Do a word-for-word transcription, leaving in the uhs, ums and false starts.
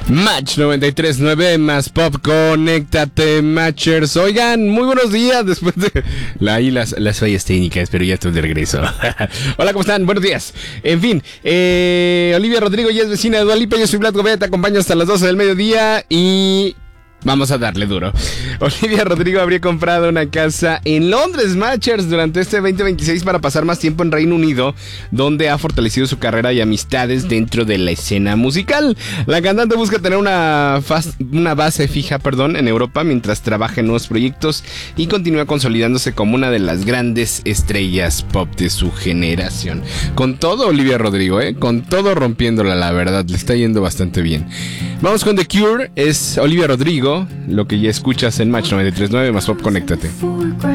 Match noventa y tres punto nueve más Pop, conéctate, Matchers. Oigan, muy buenos días después de la, ahí las, las fallas técnicas, pero ya estoy de regreso. Hola, ¿cómo están? Buenos días. En fin, eh, Olivia Rodrigo ya es vecina de Dua Lipa. Yo soy Vlad Gobea, te acompaño hasta las doce del mediodía y vamos a darle duro. Olivia Rodrigo habría comprado una casa en Londres, Matchers, durante este veinte veintiséis para pasar más tiempo en Reino Unido, donde ha fortalecido su carrera y amistades dentro de la escena musical. La cantante busca tener una, faz, una base fija, perdón, en Europa mientras trabaja en nuevos proyectos y continúa consolidándose como una de las grandes estrellas pop de su generación. Con todo, Olivia Rodrigo, ¿eh? Con todo rompiéndola, la verdad, le está yendo bastante bien. Vamos con The Cure, es Olivia Rodrigo, lo que ya escuchas en Match noventa y tres punto nueve más Pop, conéctate.